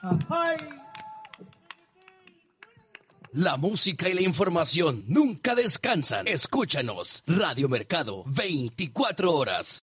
Ay. La música y la información nunca descansan. Escúchanos. Radio Mercado, 24 horas.